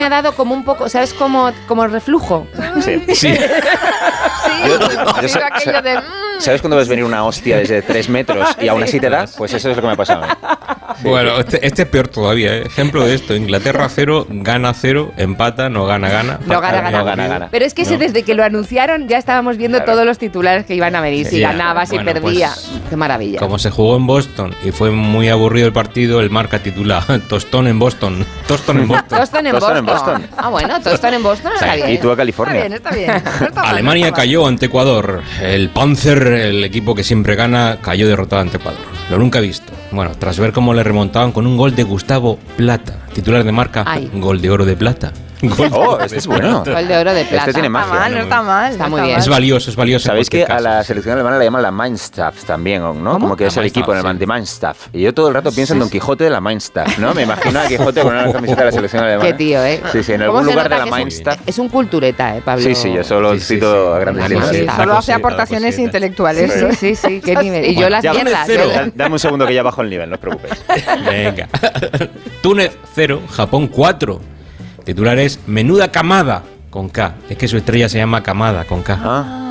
ha dado como un poco, ¿sabes? Como reflujo. Sí. Sí. Aquello de... ¿Sabes cuando ves venir una hostia desde 3 metros y aún así te da? Pues eso es lo que me ha pasado a mí. Sí. Bueno, este es peor todavía, ¿eh? Ejemplo de esto: Inglaterra 0, gana 0, empata, no gana. No gana. Pero es que desde que lo anunciaron ya estábamos viendo todos los titulares que iban a venir. Si ganaba, si perdía. Pues, qué maravilla. Como se jugó en Boston y fue muy aburrido el partido, el Marca titula Tostón en Boston. Tostón en Boston. Ah, bueno, Tostón en Boston está bien. Y tú a California. Está bien. Alemania cayó ante Ecuador. El Panzer, el equipo que siempre gana, cayó derrotado ante Ecuador. Lo nunca he visto. Bueno, tras ver cómo le remontaban con un gol de Gustavo Plata, titular de Marca, gol de oro de plata. Este es bueno. Gol de oro de plata. Este tiene magia. No está mal. Está muy bien. Es valioso. Sabéis que a la selección alemana la llaman la Mannschaft también, ¿no? ¿Cómo? Como que es el equipo en el de Mannschaft. Y yo todo el rato pienso en Don Quijote de la Mannschaft, ¿no? Me imagino a Quijote con una camiseta de la selección alemana. Qué tío, ¿eh? Sí, en algún lugar de la Mannschaft. Es un cultureta, Pablo. Sí, yo solo cito a grandes líneas. Solo hace aportaciones intelectuales. Sí, qué nivel. Y yo las mierdas. Dame un segundo que ya bajo el nivel, no os preocupéis. Venga. Túnez 0, Japón 4. Titular es Menuda Camada, con K. Es que su estrella se llama Camada, con K.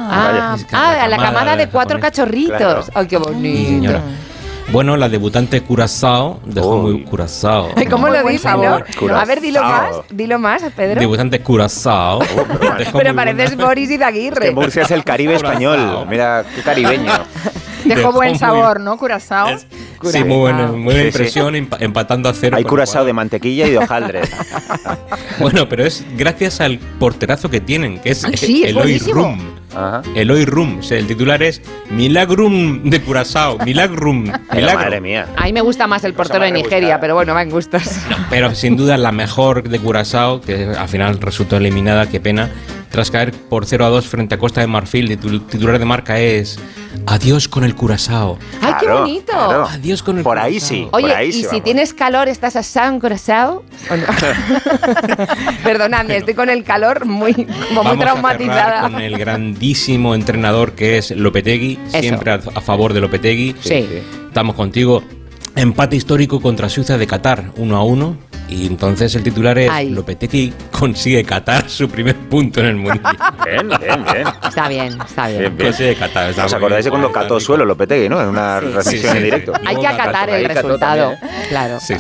La camada de 4 cachorritos. Claro. Ay, qué bonito. Señora. Bueno, la debutante Curazao dejó muy Curazao. ¿Cómo lo dices, no? Curazao. A ver, dilo más, Pedro. Debutante Curazao. Pero pareces Boris Izaguirre. Que Murcia es el Caribe español. Mira, qué caribeño. Dejó buen sabor, ¿no? Curazao. Sí, muy buena impresión, empatando a 0. Hay Curazao de mantequilla y de hojaldre. Bueno, pero es gracias al porterazo que tienen, que es Eloy Rum. Eloy Rum. El titular es Milagrum de Curazao. Milagrum. Madre mía. A mí me gusta más el portero de Nigeria, pero bueno, va en gustos. No, pero sin duda la mejor de Curazao, que al final resultó eliminada, qué pena. Tras caer por 0-2 frente a Costa de Marfil, el titular de Marca es Adiós con el Curazao. ¡Ay, qué bonito! Claro. Adiós con el Por Curazao. ahí sí. Oye, por ahí ¿y sí, si vamos. tienes calor, estás asado en Curazao? ¿O no? Perdonadme, estoy con el calor muy traumatizada. Con el grandísimo entrenador que es Lopetegui, siempre a favor de Lopetegui. Sí. Estamos contigo. Empate histórico contra Suiza de Qatar, 1-1. Y entonces el titular es Lopetegui consigue Qatar su primer punto en el Mundial. Bien. Está bien. Consigue Qatar. ¿Os acordáis de cuando cató suelo Lopetegui, no? En una transmisión en directo. Hay que acatar el resultado. Claro. Sí.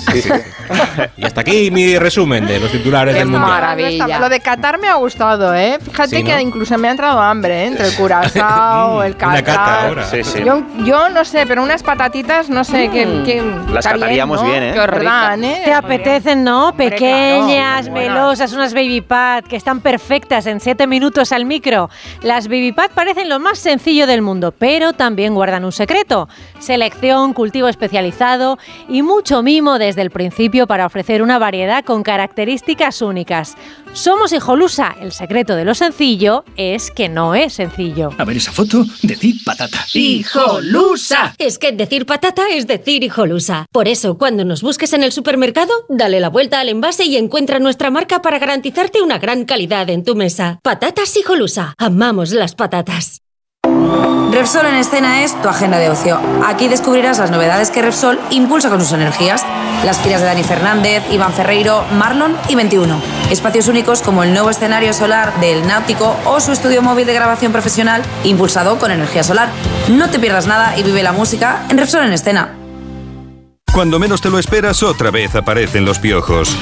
Y hasta aquí mi resumen de los titulares del Mundial. Maravilla. Lo de Qatar me ha gustado, ¿eh? Fíjate Sí, ¿no? que incluso me ha entrado hambre, ¿eh? Entre el Curazao, el Qatar. Una cata ahora. Sí. Yo no sé, pero unas patatitas, no sé, que Las está cataríamos bien, ¿eh? Qué verdad, ¿eh? Te apetecen, ¿no? Hombre, Pequeñas, claro, melosas, unas baby pad que están perfectas en 7 minutos al micro. Las baby pad parecen lo más sencillo del mundo, pero también guardan un secreto. Selección, cultivo especializado y mucho mimo desde el principio para ofrecer una variedad con características únicas. Somos Hijolusa. El secreto de lo sencillo es que no es sencillo. A ver esa foto, decir patata. ¡Hijolusa! Es que decir patata es decir hijolusa. Por eso, cuando nos busques en el supermercado, dale la vuelta al envase y encuentra nuestra marca para garantizarte una gran calidad en tu mesa. Patatas Hijolusa. Amamos las patatas. Repsol en Escena es tu agenda de ocio. Aquí descubrirás las novedades que Repsol impulsa con sus energías. Las giras de Dani Fernández, Iván Ferreiro, Marlon y 21. Espacios únicos como el nuevo escenario solar del Náutico o su estudio móvil de grabación profesional impulsado con energía solar. No te pierdas nada y vive la música en Repsol en Escena. Cuando menos te lo esperas, otra vez aparecen los piojos.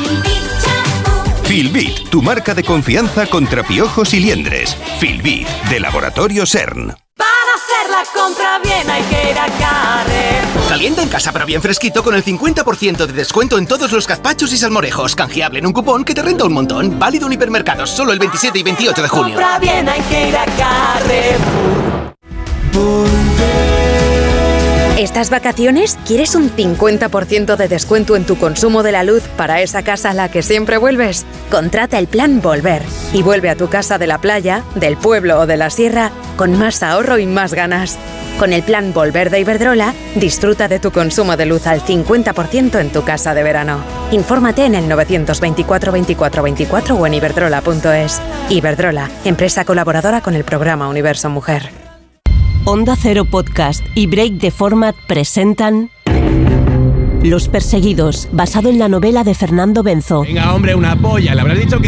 Filbit, tu marca de confianza contra piojos y liendres. Filbit, de Laboratorio CERN. Para hacer la compra bien hay que ir a Carrefour. Caliente en casa pero bien fresquito con el 50% de descuento en todos los gazpachos y salmorejos. Canjeable en un cupón que te renta un montón. Válido en hipermercados solo el 27 y 28 de junio. Compra bien hay que ir a Carrefour. ¿Estas vacaciones quieres un 50% de descuento en tu consumo de la luz para esa casa a la que siempre vuelves? Contrata el plan Volver y vuelve a tu casa de la playa, del pueblo o de la sierra con más ahorro y más ganas. Con el plan Volver de Iberdrola, disfruta de tu consumo de luz al 50% en tu casa de verano. Infórmate en el 924 24 24 o en iberdrola.es. Iberdrola, empresa colaboradora con el programa Universo Mujer. Onda Cero Podcast y Break the Format presentan Los perseguidos, basado en la novela de Fernando Benzo. Venga, hombre, una polla. Le habrás dicho que